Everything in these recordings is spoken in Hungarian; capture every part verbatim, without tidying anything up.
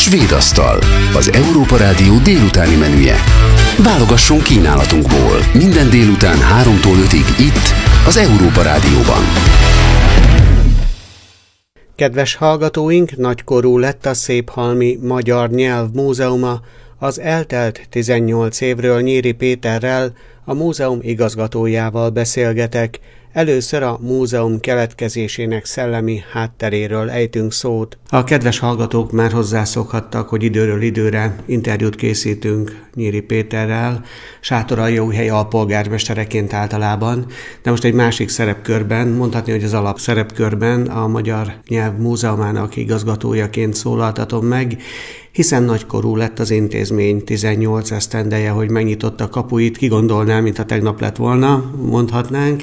Svédasztal, az Európa Rádió délutáni menüje. Válogasson kínálatunkból minden délután háromtól ötig itt, az Európa Rádióban. Kedves hallgatóink, nagykorú lett a Széphalmi Magyar Nyelv Múzeuma. Az eltelt tizennyolc évről Nyíri Péterrel, a múzeum igazgatójával beszélgetek. Először a múzeum keletkezésének szellemi hátteréről ejtünk szót. A kedves hallgatók már hozzászokhattak, hogy időről időre interjút készítünk Nyíri Péterrel, Sátoraljaújhely alpolgármestereként általában, de most egy másik szerepkörben, mondhatni, hogy az alap szerepkörben a Magyar Nyelv Múzeumának igazgatójaként szólaltatom meg, hiszen nagykorú lett az intézmény, tizennyolc esztendeje, hogy megnyitotta kapuit, ki gondolná, mint a tegnap lett volna, mondhatnánk.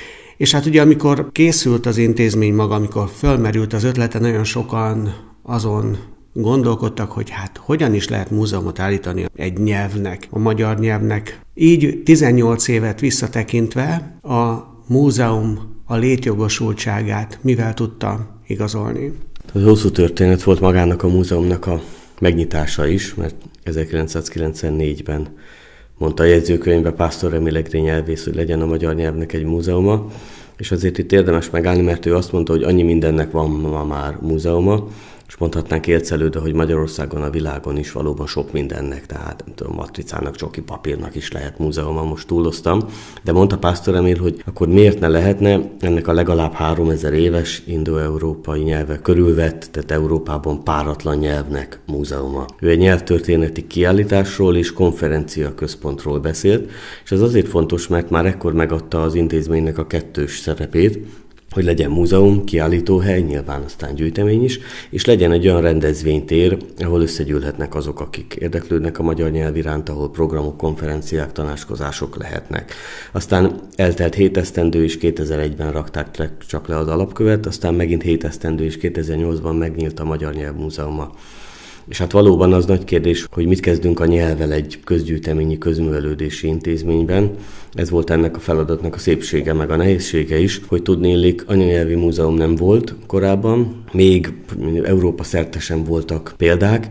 És hát ugye amikor készült az intézmény maga, amikor fölmerült az ötlete, nagyon sokan azon gondolkodtak, hogy hát hogyan is lehet múzeumot állítani egy nyelvnek, a magyar nyelvnek. Így tizennyolc évet visszatekintve a múzeum a létjogosultságát mivel tudta igazolni? Az hosszú történet volt magának a múzeumnak a megnyitása is, mert ezerkilencszázkilencvennégyben mondta a jegyzőkönyvbe Pásztor Emil Egri nyelvész, hogy legyen a magyar nyelvnek egy múzeuma, és azért itt érdemes megállni, mert ő azt mondta, hogy annyi mindennek van ma már múzeuma, és mondhatnánk élcelődve, hogy Magyarországon, a világon is valóban sok mindennek, tehát nem tudom, matricának, csoki papírnak is lehet múzeuma, most túloztam, de mondta Pásztor Emil, hogy akkor miért ne lehetne ennek a legalább háromezer éves indo-európai nyelvek körülvett, tehát Európában páratlan nyelvnek múzeuma. Ő egy nyelvtörténeti kiállításról és konferencia központról beszélt, és ez azért fontos, mert már ekkor megadta az intézménynek a kettős szerepét, hogy legyen múzeum, kiállítóhely, nyilván aztán gyűjtemény is, és legyen egy olyan rendezvénytér, ahol összegyűlhetnek azok, akik érdeklődnek a magyar nyelv iránt, ahol programok, konferenciák, tanácskozások lehetnek. Aztán eltelt hét esztendő, és kétezer-egyben rakták csak le az alapkövet, aztán megint hét esztendő, és kétezer-nyolcban megnyílt a Magyar Nyelv Múzeuma. És hát valóban az nagy kérdés, hogy mit kezdünk a nyelvvel egy közgyűjteményi, közművelődési intézményben. Ez volt ennek a feladatnak a szépsége, meg a nehézsége is, hogy tudnélik, anyanyelvi múzeum nem volt korábban, még Európa szerte sem voltak példák,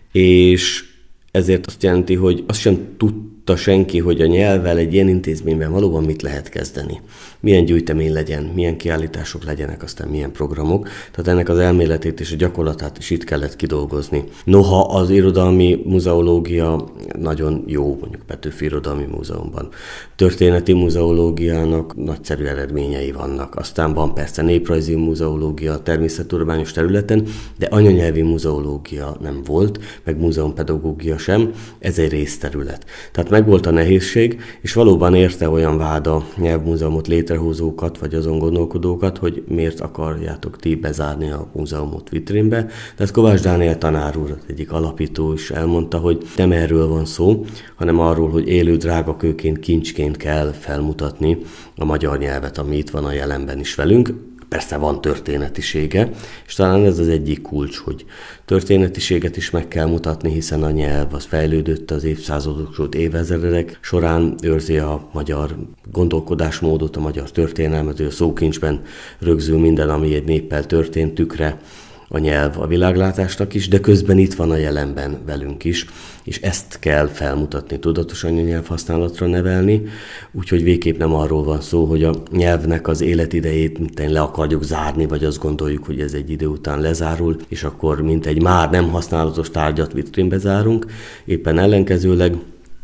és ezért azt jelenti, hogy azt sem tudta senki, hogy a nyelvvel egy ilyen intézményben valóban mit lehet kezdeni. Milyen gyűjtemény legyen, milyen kiállítások legyenek, aztán milyen programok. Tehát ennek az elméletét és a gyakorlatát is itt kellett kidolgozni. Noha az irodalmi muzeológia nagyon jó, mondjuk Petőfi Irodalmi Múzeumban. Történeti muzeológiának nagyszerű eredményei vannak. Aztán van persze néprajzi muzeológia természettudományos területen, de anyanyelvi muzeológia nem volt, meg múzeumpedagógia sem, ez egy részterület. Tehát megvolt a nehézség, és valóban érte olyan vád a nyelvmúzeumot létrehozókat, vagy azon gondolkodókat, hogy miért akarjátok ti bezárni a múzeumot vitrínbe. Tehát Kovács Dániel tanár úr, az egyik alapító is elmondta, hogy nem erről van szó, hanem arról, hogy élő drágakőként, kincsként kell felmutatni a magyar nyelvet, ami itt van a jelenben is velünk. Persze van történetisége, és talán ez az egyik kulcs, hogy történetiséget is meg kell mutatni, hiszen a nyelv az fejlődött az évszázadok, sőt évezredek során, őrzi a magyar gondolkodásmódot, a magyar történelmet, a szókincsben rögzül minden, ami egy néppel történt, tükre a nyelv a világlátásnak is, de közben itt van a jelenben velünk is, és ezt kell felmutatni, tudatos anyanyelvhasználatra nevelni, úgyhogy végképp nem arról van szó, hogy a nyelvnek az életidejét mint le akarjuk zárni, vagy azt gondoljuk, hogy ez egy idő után lezárul, és akkor mint egy már nem használatos tárgyat vitrínbe zárunk, éppen ellenkezőleg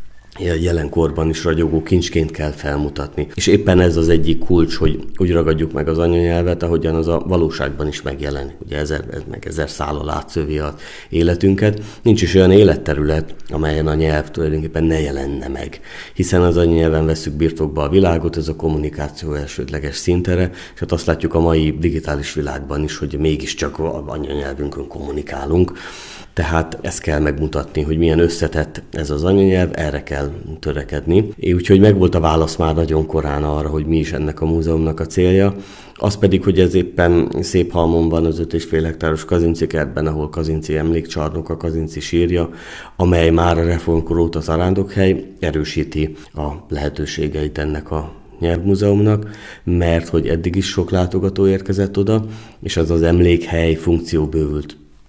jelenkorban is ragyogó kincsként kell felmutatni. És éppen ez az egyik kulcs, hogy úgy ragadjuk meg az anyanyelvet, ahogyan az a valóságban is megjelenik. Ugye ezer, ez meg ezer szállal átszövi az életünket. Nincs is olyan életterület, amelyen a nyelv tulajdonképpen ne jelenne meg. Hiszen az anyanyelven vesszük birtokba a világot, ez a kommunikáció elsődleges szintere, és hát azt látjuk a mai digitális világban is, hogy mégiscsak az anyanyelvünkön kommunikálunk. Tehát ezt kell megmutatni, hogy milyen összetett ez az anyanyelv, erre kell törekedni. Úgyhogy megvolt a válasz már nagyon korán arra, hogy mi is ennek a múzeumnak a célja. Az pedig, hogy ez éppen Széphalmon van az öt és fél hektáros Kazinczy kertben, ahol Kazinczy emlékcsarnok, a Kazinczy sírja, amely már a reformkor óta zarándokhely, erősíti a lehetőségeit ennek a nyelvmúzeumnak, mert hogy eddig is sok látogató érkezett oda, és az az emlékhely funkció bővült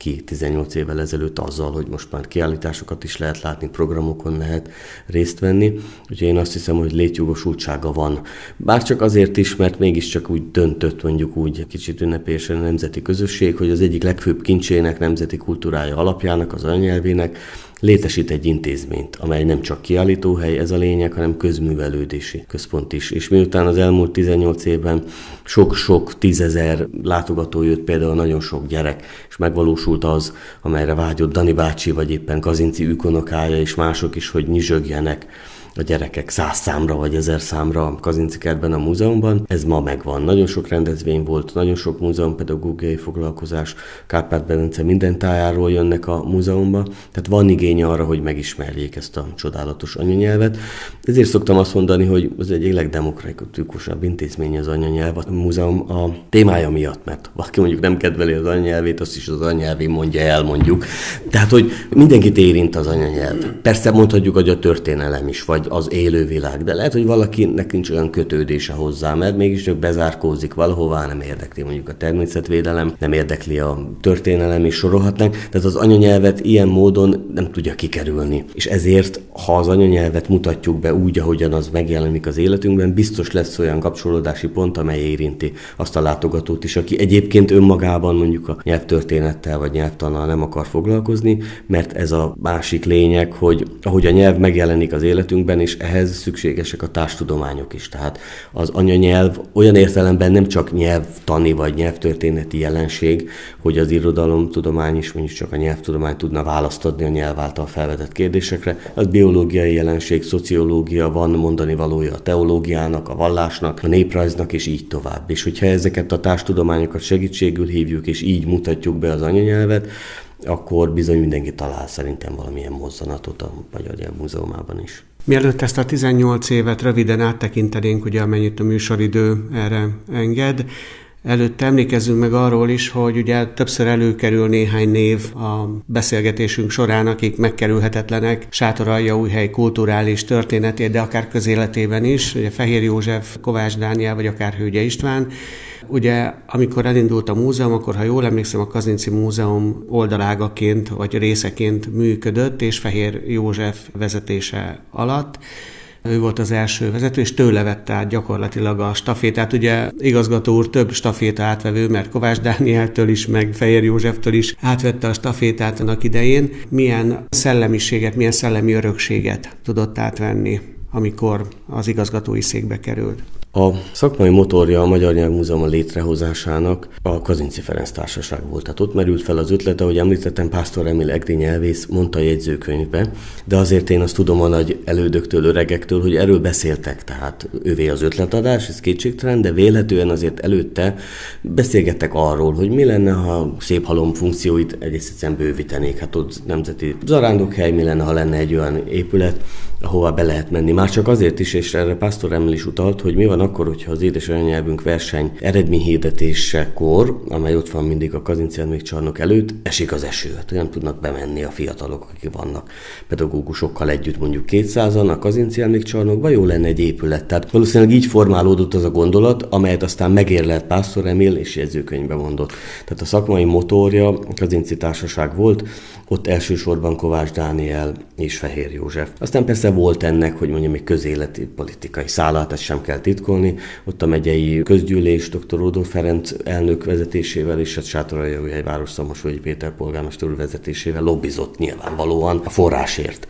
ki tizennyolc évvel ezelőtt azzal, hogy most már kiállításokat is lehet látni, programokon lehet részt venni. Úgyhogy én azt hiszem, hogy létjogosultsága van. Bárcsak azért is, mert mégiscsak úgy döntött, mondjuk úgy kicsit ünnepélyesen a nemzeti közösség, hogy az egyik legfőbb kincsének, nemzeti kultúrája alapjának, az anyanyelvének létesít egy intézményt, amely nem csak kiállítóhely, ez a lényeg, hanem közművelődési központ is. És miután az elmúlt tizennyolc évben sok-sok tízezer látogató jött, például nagyon sok gyerek, és megvalósult az, amelyre vágyott Dani bácsi, vagy éppen Kazinczy ükunokája, és mások is, hogy nyizsögjenek a gyerekek száz számra vagy ezer számra a Kazinczy kertben, a múzeumban. Ez ma megvan. Nagyon sok rendezvény volt, nagyon sok múzeumpedagógiai foglalkozás, Kárpát-medence minden tájáról jönnek a múzeumba, tehát van igény arra, hogy megismerjék ezt a csodálatos anyanyelvet. Ezért szoktam azt mondani, hogy az egyik legdemokratikusabb intézmény az anyanyelv, a múzeum a témája miatt, mert valaki mondjuk nem kedveli az anyanyelvét, azt is az anyanyelvén mondja el, mondjuk. Tehát, hogy mindenkit érint az anyanyelv. Persze mondhatjuk, hogy a történelem is, vagy az élővilág, de lehet, hogy valakinek nincs olyan kötődése hozzá, mert mégiscsak bezárkózik valahová, nem érdekli mondjuk a természetvédelem, nem érdekli a történelem, és sorolhatnánk, tehát az anyanyelvet ilyen módon nem tudja kikerülni. És ezért, ha az anyanyelvet mutatjuk be úgy, ahogyan az megjelenik az életünkben, biztos lesz olyan kapcsolódási pont, amely érinti azt a látogatót is, aki egyébként önmagában mondjuk a nyelvtörténettel vagy nyelvtannal nem akar foglalkozni, mert ez a másik lényeg, hogy ahogy a nyelv megjelenik az életünkben, és ehhez szükségesek a társtudományok is. Tehát az anyanyelv olyan értelemben nem csak nyelvtani vagy nyelvtörténeti jelenség, hogy az irodalomtudomány is mondjuk csak a nyelvtudomány tudna választ adni a nyelv által felvetett kérdésekre. Az biológiai jelenség, szociológia, van mondani valója a teológiának, a vallásnak, a néprajznak, és így tovább. És hogyha ezeket a társtudományokat segítségül hívjuk, és így mutatjuk be az anyanyelvet, akkor bizony mindenki talál szerintem valamilyen mozzanatot a Magyar Nyelv Múzeumában is. Mielőtt ezt a tizennyolc évet röviden áttekintenénk, ugye amennyit a műsoridő erre enged, előtte emlékezzünk meg arról is, hogy ugye többször előkerül néhány név a beszélgetésünk során, akik megkerülhetetlenek Sátoraljaújhely kulturális történetét, de akár közéletében is, ugye Fehér József, Kovács Dániel vagy akár Hőgye István. Ugye, amikor elindult a múzeum, akkor, ha jól emlékszem, a Kazinczy Múzeum oldalágaként vagy részeként működött, és Fehér József vezetése alatt. Ő volt az első vezető, és tőle vette át gyakorlatilag a stafétát. Ugye igazgató úr több staféta átvevő, mert Kovács Dánieltől is, meg Fehér Józseftől is átvette a stafétát annak idején. Milyen szellemiséget, milyen szellemi örökséget tudott átvenni, amikor az igazgatói székbe került? A szakmai motorja a Magyar Nyelv Múzeum létrehozásának a Kazinczy Ferenc Társaság volt. Tehát ott merült fel az ötlete, ahogy említettem, Pásztor Emil egri nyelvész mondta a jegyzőkönyvbe, de azért én azt tudom a nagy elődöktől, öregektől, hogy erről beszéltek, tehát ővé az ötletadás, ez kétségtelen, de vélhetően azért előtte beszélgettek arról, hogy mi lenne, ha a szép halom funkcióit egészen bővítenék. Hát ott nemzeti zarándokhely, mi lenne, ha lenne egy olyan épület, ahová be lehet menni. Már csak azért is, és erre Pásztor Emil is utalt, hogy mi van akkor, hogyha az édesanyanyelvünk verseny eredményhirdetésekor, amely ott van mindig a Kazinczy Emlékcsarnok előtt, esik az eső, hát nem tudnak bemenni a fiatalok, akik vannak pedagógusokkal együtt, mondjuk kétszázan a Kazinczy Emlékcsarnokba, jó lenne egy épület. Tehát valószínűleg így formálódott az a gondolat, amelyet aztán megérlelt Pásztor Emil és jegyzőkönyvbe mondott. Tehát a szakmai motorja a Kazinczy Társaság volt, ott elsősorban Kovács Dániel és Fehér József. Aztán persze volt ennek, hogy mondjam, egy közéleti politikai szállat, ezt sem kell titkolni. Ott a megyei közgyűlés dr. Ródó Ferenc elnök vezetésével és a Sátoraljaújhely város Szamosvölgyi Péter polgármester úr vezetésével lobbizott nyilvánvalóan a forrásért.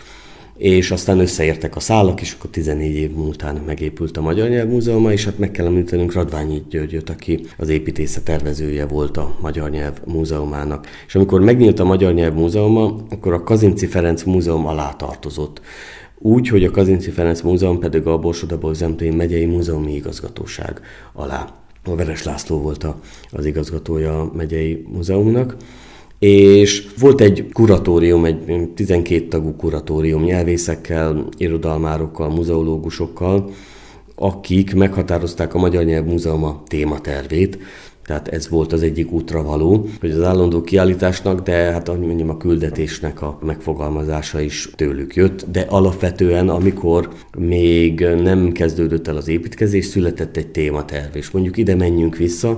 És aztán összeértek a szálak, és akkor tizennégy év múltán megépült a Magyar Nyelv Múzeuma, és hát meg kell említenünk Radványi Györgyöt, aki az építészet tervezője volt a Magyar Nyelv Múzeumának. És amikor megnyílt a Magyar Nyelv Múzeuma, akkor a Kazinczy Ferenc Múzeum alá tartozott. Úgy, hogy a Kazinczy Ferenc Múzeum pedig a Borsod-Abaúj-Zemplén megyei múzeumi igazgatóság alá. A Veres László volt az igazgatója a megyei múzeumnak. És volt egy kuratórium, egy tizenkét tagú kuratórium nyelvészekkel, irodalmárokkal, muzeológusokkal, akik meghatározták a Magyar Nyelv Múzeuma tématervét. Tehát ez volt az egyik útra való, hogy az állandó kiállításnak, de hát ahogy mondjam, a küldetésnek a megfogalmazása is tőlük jött, de alapvetően, amikor még nem kezdődött el az építkezés, született egy tématerv, és mondjuk ide menjünk vissza,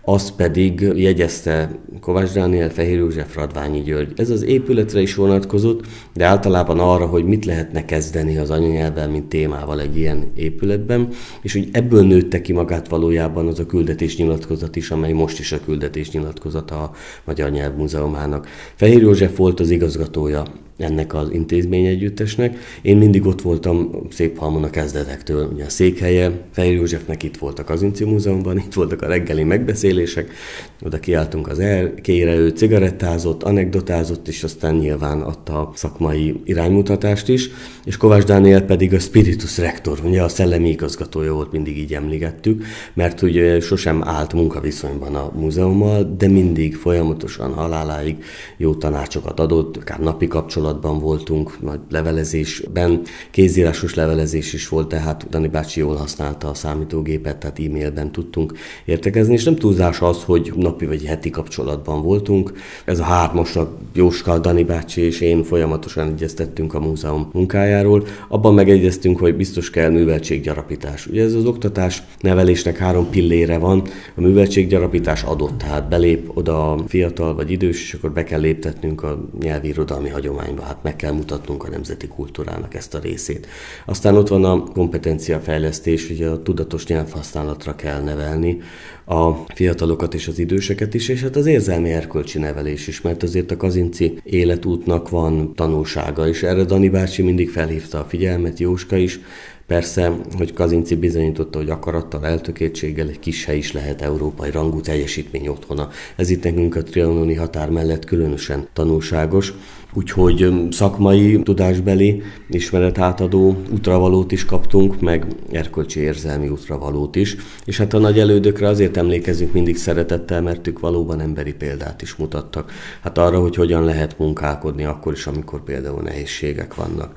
azt pedig jegyezte Kovács Dániel, Fehér József, Radványi György. Ez az épületre is vonatkozott, de általában arra, hogy mit lehetne kezdeni az anyanyelvvel, mint témával egy ilyen épületben, és hogy ebből nőtte ki magát valójában az a küldetésnyilatkozat is, amely most is a küldetésnyilatkozata a Magyar Nyelvmúzeumának. Fehér József volt az igazgatója ennek az intézményegyüttesnek. Én mindig ott voltam Széphalmon a kezdetektől. Ugye a székhelye Fehér Józsefnek itt volt a Kazinczy Múzeumban, itt voltak a reggeli megbeszélések, oda kiálltunk az erkére, ő cigarettázott, anekdotázott, és aztán nyilván adta a szakmai iránymutatást is, és Kovács Dániel pedig a Spiritus Rector, ugye a szellemi igazgatója volt, mindig így emlegettük, mert ugye sosem állt munkaviszonyban a múzeummal, de mindig folyamatosan haláláig jó tanácsokat adott, akár napi kapcsolatban voltunk, nagy levelezésben, kézírásos levelezés is volt, tehát Dani bácsi jól használta a számítógépet, tehát e-mailben tudtunk értekezni, és nem túlzás az, hogy napi vagy heti kapcsolatban voltunk. Ez a hármasnak Jóska, Dani bácsi és én folyamatosan egyeztettünk a múzeum munkájáról. Abban megegyeztünk, hogy biztos kell műveltséggyarapítás. Ugye ez az oktatás nevelésnek három pillére van, a műveltséggyarapítás adott, tehát belép oda a fiatal vagy idős, és akkor be kell léptetnünk a nyelvi irodalmi hagyományba, hát meg kell mutatnunk a nemzeti kultúrának ezt a részét. Aztán ott van a kompetenciafejlesztés, ugye a tudatos nyelvhasználatra kell nevelni a fiatalokat és az időseket is, és hát az érzelmi erkölcsi nevelés is, mert azért a kazinczy életútnak van tanulsága, és erre Dani bácsi mindig felhívta a figyelmet, Jóska is. Persze, hogy Kazinczy bizonyította, hogy akarattal, eltökéltséggel egy kis hely is lehet európai rangú teljesítmény otthona. Ez itt nekünk a trianoni határ mellett különösen tanulságos. Úgyhogy szakmai, tudásbeli, ismeretátadó útravalót is kaptunk, meg erkölcsi érzelmi útravalót is. És hát a nagy elődökre azért emlékezünk mindig szeretettel, mert ők valóban emberi példát is mutattak. Hát arra, hogy hogyan lehet munkálkodni akkor is, amikor például nehézségek vannak.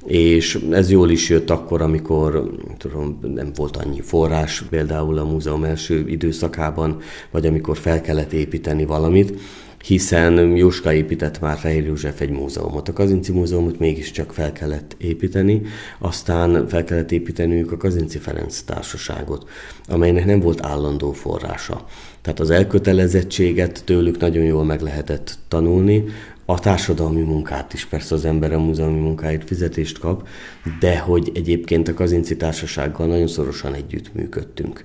És ez jól is jött akkor, amikor tudom, nem volt annyi forrás, például a múzeum első időszakában, vagy amikor fel kellett építeni valamit, hiszen Jóska épített már Fehér József egy múzeumot. A Kazinczy Múzeumot mégiscsak fel kellett építeni, aztán fel kellett építeniük a Kazinczy Ferenc Társaságot, amelynek nem volt állandó forrása. Tehát az elkötelezettséget tőlük nagyon jól meg lehetett tanulni, a társadalmi munkát is, persze az ember a múzeumi munkáért fizetést kap, de hogy egyébként a Kazinczy Társasággal nagyon szorosan együttműködtünk.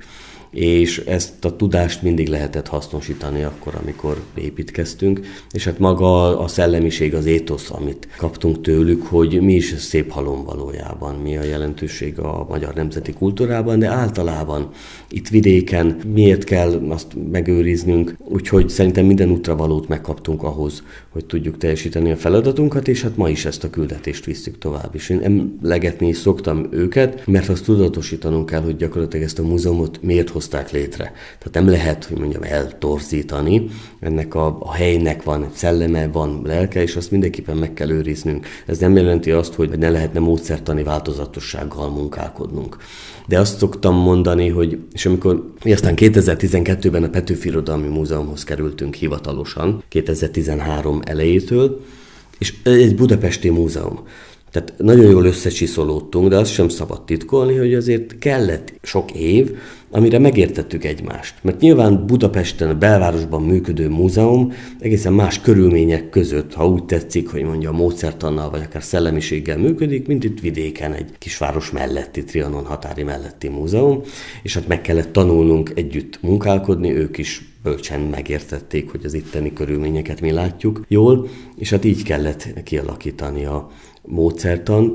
És ezt a tudást mindig lehetett hasznosítani akkor, amikor építkeztünk, és hát maga a szellemiség, az étosz, amit kaptunk tőlük, hogy mi is Széphalom valójában, mi a jelentőség a magyar nemzeti kultúrában, de általában itt vidéken miért kell azt megőriznünk, úgyhogy szerintem minden útravalót megkaptunk ahhoz, hogy tudjuk teljesíteni a feladatunkat, és hát ma is ezt a küldetést visszük tovább. És én emlegetni is szoktam őket, mert azt tudatosítanunk kell, hogy gyakorlatilag ezt a múzeumot miért hozták létre. Tehát nem lehet, hogy mondjam, eltorzítani. Ennek a, a helynek van szelleme, van lelke, és azt mindenképpen meg kell őriznünk. Ez nem jelenti azt, hogy ne lehetne módszertani változatossággal munkálkodnunk. De azt szoktam mondani, hogy, és amikor mi aztán kétezer-tizenkettőben a Petőfi Irodalmi Múzeumhoz kerültünk hivatalosan, kétezer-tizenhárom elejétől, és egy budapesti múzeum. Tehát nagyon jól összecsiszolódtunk, de azt sem szabad titkolni, hogy azért kellett sok év, amire megértettük egymást. Mert nyilván Budapesten, a belvárosban működő múzeum egészen más körülmények között, ha úgy tetszik, hogy mondja a módszertannal, vagy akár szellemiséggel működik, mint itt vidéken egy kisváros melletti, Trianon határi melletti múzeum, és hát meg kellett tanulnunk együtt munkálkodni, ők is bölcsen megértették, hogy az itteni körülményeket mi látjuk jól, és hát így kellett kialakítani a módszertant,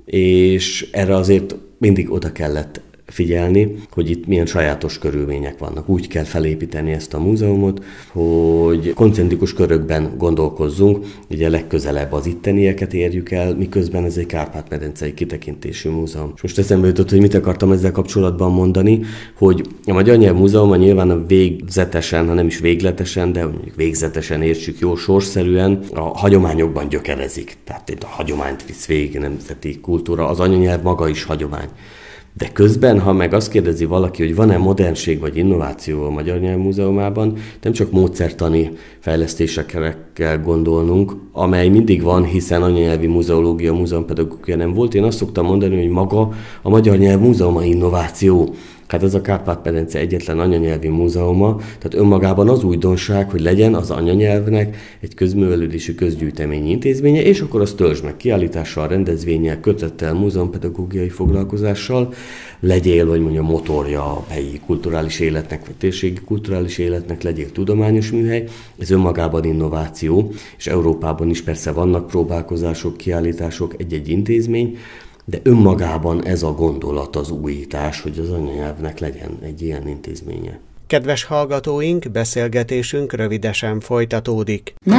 és erre azért mindig oda kellett figyelni, hogy itt milyen sajátos körülmények vannak. Úgy kell felépíteni ezt a múzeumot, hogy koncentrikus körökben gondolkozzunk, ugye legközelebb az ittenieket érjük el, miközben ez egy Kárpát-medencei kitekintésű múzeum. És most eszembe jutott, hogy mit akartam ezzel kapcsolatban mondani, hogy a Magyar Nyelvmúzeum nyilván a végzetesen, ha nem is végletesen, de végzetesen értsük jól, sorszerűen a hagyományokban gyökerezik. Tehát itt a hagyományt visz végig, nemzeti kultúra, az anyanyelv maga is hagyomány. De közben, ha meg azt kérdezi valaki, hogy van-e modernség vagy innováció a Magyar Nyelvmúzeumában, nem csak módszertani fejlesztésekre kell gondolnunk, amely mindig van, hiszen anyanyelvi muzeológia, múzeumpedagógia nem volt. Én azt szoktam mondani, hogy maga a Magyar Nyelvmúzeum a innováció. Hát ez a Kárpát-medence egyetlen anyanyelvi múzeuma, tehát önmagában az újdonság, hogy legyen az anyanyelvnek egy közművelődési közgyűjteményi intézménye, és akkor az törzs meg kiállítással, rendezvénnyel, kötettel, múzeumpedagógiai foglalkozással legyél, vagy mondja motorja a helyi kulturális életnek, vagy térségi kulturális életnek, legyél tudományos műhely. Ez önmagában innováció, és Európában is persze vannak próbálkozások, kiállítások, egy-egy intézmény, de önmagában ez a gondolat az újítás, hogy az anyanyelvnek legyen egy ilyen intézménye. Kedves hallgatóink, beszélgetésünk rövidesen folytatódik.